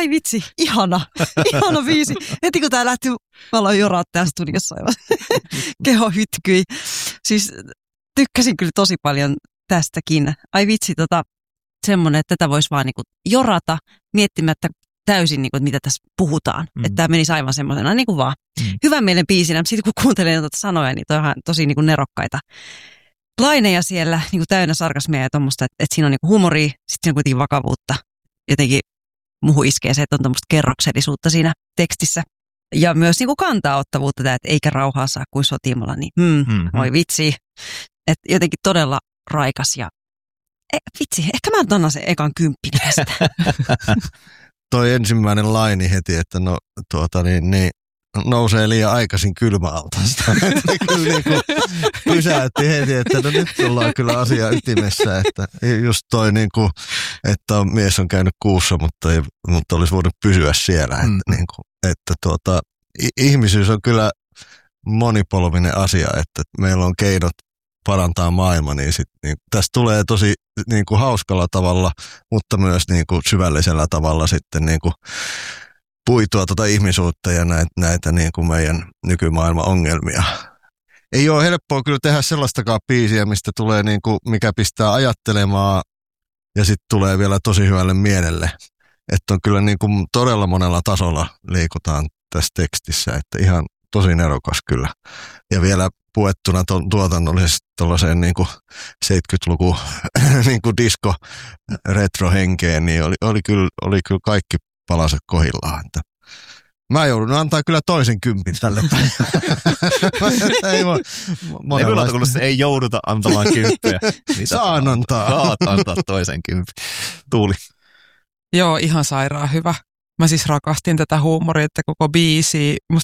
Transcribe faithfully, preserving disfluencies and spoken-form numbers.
ai vitsi, ihana, ihana biisi. Heti kun tää lähti, mä aloin joraa tää studiossa. Keho hytkyi. Siis tykkäsin kyllä tosi paljon tästäkin. Ai vitsi, tota, semmoinen, että tätä voisi vaan niinku jorata miettimättä täysin, niinku, että mitä tässä puhutaan. Mm. Että tämä menisi aivan semmoisena niin kuin vaan. Mm. Hyvän mielen biisinä, mutta sitten kun kuuntelee noita sanoja, niin toi on tosi niinku nerokkaita laineja siellä, niinku täynnä sarkasmia ja tuommoista, että, että siinä on niinku humoria, sitten siinä on kuitenkin vakavuutta. Jotenkin muuhun iskee se, että on tuommoista kerroksellisuutta siinä tekstissä. Ja myös niinku kantaa-ottavuutta, että eikä rauhaa saa kuin sotimalla, niin hmm, mm-hmm. voi vitsi. Että jotenkin todella raikas ja e, vitsi, ehkä mä annan sen ekan kymppin tästä. Toi ensimmäinen laini heti, että no tuota niin, niin nousee liian aikaisin kylmäaltaasta. Kyllä niin kuin pysäytti heti, että no nyt ollaan kyllä asia ytimessä, että just toi niin kuin, että on, mies on käynyt kuussa, mutta, ei, mutta olisi voinut pysyä siellä. Että, mm. niin kuin, että tuota, ihmisyys on kyllä monipolvinen asia, että meillä on keinot parantaa maailma, niin, sit, niin tästä tulee tosi niin kuin hauskalla tavalla, mutta myös niin kuin syvällisellä tavalla sitten niin kuin puitua tuota ihmisuutta ja näitä, näitä niin kuin meidän nykymaailman ongelmia. Ei ole helppoa kyllä tehdä sellaistakaan biisiä, mistä tulee niin kuin, mikä pistää ajattelemaan ja sitten tulee vielä tosi hyvälle mielelle. Että on kyllä niin kuin todella monella tasolla liikutaan tässä tekstissä, että ihan tosi nerokas kyllä. Ja vielä puettuna tuotannollisesti tuollaiseen niin kuin seitsemänkymmentäluku niin kuin disco retro-henkeen, niin oli, oli, kyllä, oli kyllä kaikki palaset kohdillaan. Mä joudun antaa kyllä toisen kympin tälle. ei monenlaista. Ei jouduta antamaan kymppiä. Saan antaa. Saat antaa toisen kympin. Tuuli. Joo, ihan sairaan hyvä. Mä siis rakastin tätä huumoria, että koko biisi. Musta